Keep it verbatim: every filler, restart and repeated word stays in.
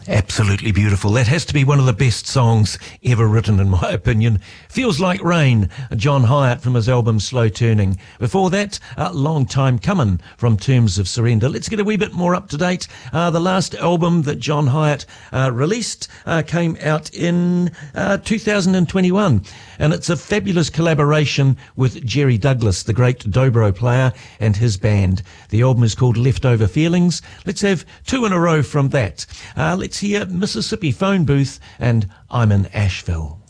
Absolutely beautiful. That has to be one of the best songs ever written, in my opinion. Feels Like Rain, John Hyatt from his album Slow Turning. Before that, uh, Long Time Comin' from Terms of Surrender. Let's get a wee bit more up to date. Uh, the last album that John Hyatt uh, released uh, came out in uh, two thousand twenty-one, and it's a fabulous collaboration with Jerry Douglas, the great dobro player, and his band. The album is called Leftover Feelings. Let's have two in a row from that. Uh, let's hear Mississippi Phone Booth and I'm in Asheville.